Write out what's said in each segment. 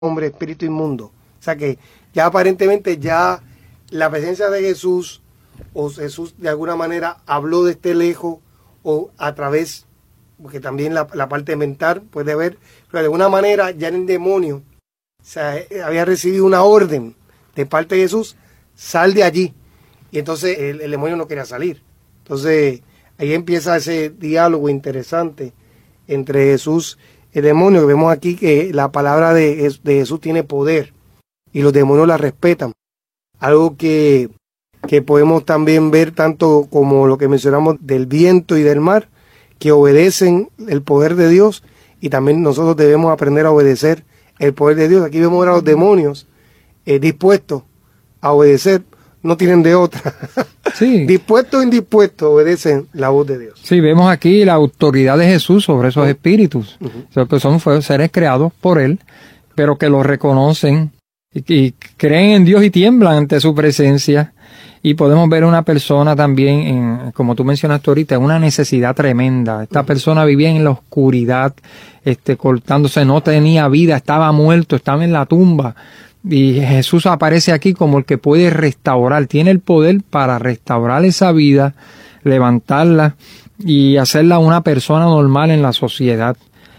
hombre, espíritu inmundo. O sea que ya aparentemente ya la presencia de Jesús, o Jesús de alguna manera habló desde lejos, o a través, porque también la parte mental puede ver, pero de alguna manera ya el demonio, o sea, había recibido una orden de parte de Jesús, sal de allí. Y entonces el demonio no quería salir. Entonces ahí empieza ese diálogo interesante entre Jesús y el demonio. Vemos aquí que la palabra de Jesús tiene poder y los demonios la respetan. Algo que podemos también ver tanto como lo que mencionamos del viento y del mar, que obedecen el poder de Dios, y también nosotros debemos aprender a obedecer el poder de Dios. Aquí vemos a los demonios dispuestos a obedecer, no tienen de otra. Sí. Dispuestos o indispuestos, obedecen la voz de Dios. Sí, vemos aquí la autoridad de Jesús sobre esos espíritus, que son seres creados por Él, pero que lo reconocen y creen en Dios y tiemblan ante su presencia. Y podemos ver una persona también, como tú mencionaste ahorita, una necesidad tremenda. Esta persona vivía en la oscuridad, cortándose, no tenía vida, estaba muerto, estaba en la tumba. Y Jesús aparece aquí como el que puede restaurar, tiene el poder para restaurar esa vida, levantarla y hacerla una persona normal en la sociedad.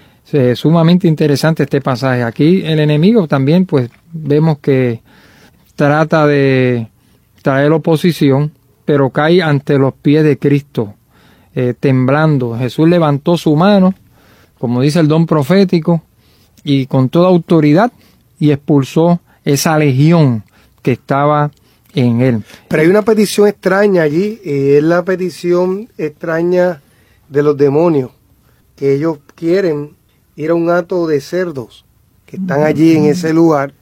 Es sumamente interesante este pasaje. Aquí el enemigo también, pues vemos que trata de traer oposición, pero cae ante los pies de Cristo, temblando. Jesús levantó su mano, como dice el don profético, y con toda autoridad, y expulsó esa legión que estaba en él. Pero hay una petición extraña allí, es la petición extraña de los demonios, que ellos quieren ir a un hato de cerdos que están allí en ese lugar,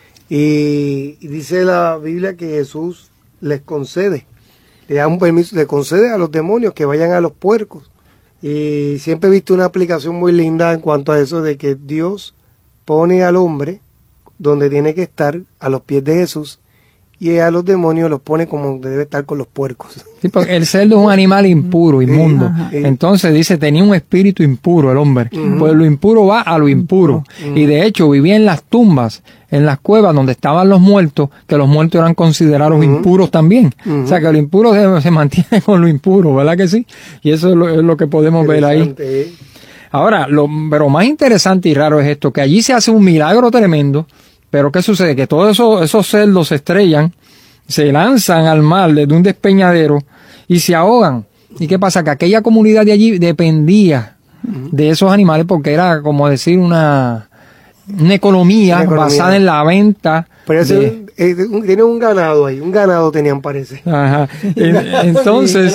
y dice la Biblia que Jesús les concede, le da un permiso, le concede a los demonios que vayan a los puercos. Y siempre he visto una aplicación muy linda en cuanto a eso, de que Dios pone al hombre donde tiene que estar, a los pies de Jesús, y a los demonios los pone como debe estar con los puercos. Sí, porque el cerdo es un animal impuro, inmundo. Entonces dice, tenía un espíritu impuro el hombre. Pues lo impuro va a lo impuro. Y de hecho vivía en las tumbas, en las cuevas donde estaban los muertos, que los muertos eran considerados impuros también. O sea que lo impuro se mantiene con lo impuro, ¿verdad que sí? Y eso es lo que podemos ver ahí. Ahora, pero más interesante y raro es esto, que allí se hace un milagro tremendo. Pero ¿qué sucede? Que todos esos cerdos se estrellan, se lanzan al mar desde un despeñadero y se ahogan. ¿Y qué pasa? Que aquella comunidad de allí dependía de esos animales, porque era, como decir, una economía basada en la venta. Pero tiene un ganado ahí, un ganado tenían, parece. Ajá. Entonces,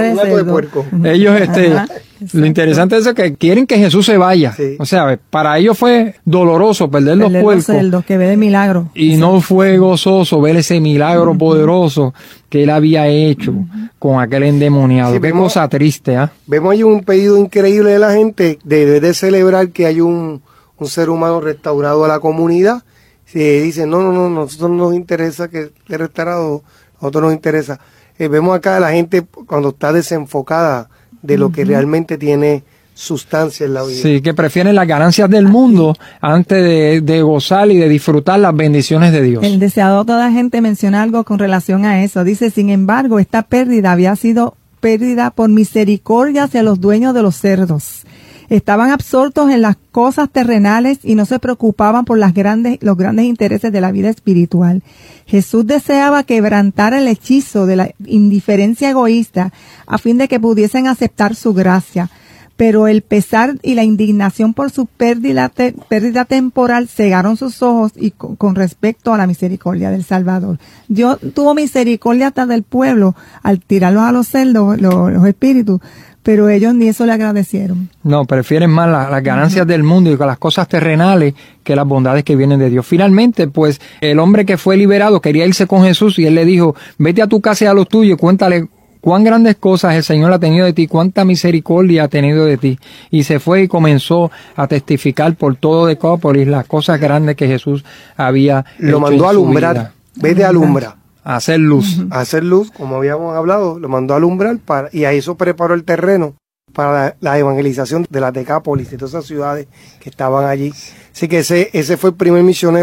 ellos, lo interesante es que quieren que Jesús se vaya. Sí. O sea, para ellos fue doloroso perder los puercos. Que ve de milagro. Y no fue gozoso ver ese milagro poderoso que él había hecho con aquel endemoniado. Sí, qué cosa triste, ¿ah? Vemos ahí un pedido increíble de la gente de celebrar que hay un ser humano restaurado a la comunidad. Si dicen, no, nosotros no nos interesa que esté restaurado, a nosotros nos interesa. Vemos acá a la gente cuando está desenfocada de lo que realmente tiene sustancia en la vida. Sí, que prefieren las ganancias del mundo antes de gozar y de disfrutar las bendiciones de Dios. El deseado toda gente menciona algo con relación a eso. Dice, sin embargo, esta pérdida había sido pérdida por misericordia hacia los dueños de los cerdos. Estaban absortos en las cosas terrenales y no se preocupaban por los grandes intereses de la vida espiritual. Jesús deseaba quebrantar el hechizo de la indiferencia egoísta a fin de que pudiesen aceptar su gracia. Pero el pesar y la indignación por su pérdida temporal cegaron sus ojos y con respecto a la misericordia del Salvador. Dios tuvo misericordia hasta del pueblo al tirarlos a los cerdos, los espíritus, pero ellos ni eso le agradecieron. No, prefieren más las ganancias del mundo y las cosas terrenales que las bondades que vienen de Dios. Finalmente, pues, el hombre que fue liberado quería irse con Jesús y él le dijo, vete a tu casa y a los tuyos, cuéntale cuán grandes cosas el Señor ha tenido de ti, cuánta misericordia ha tenido de ti. Y se fue y comenzó a testificar por todo Decápolis las cosas grandes que Jesús había hecho. Lo mandó a alumbrar, vete a alumbrar. A hacer luz. A hacer luz, como habíamos hablado, lo mandó a alumbrar y a eso preparó el terreno para la evangelización de las Decápolis, de todas esas ciudades que estaban allí. Así que ese fue el primer misionero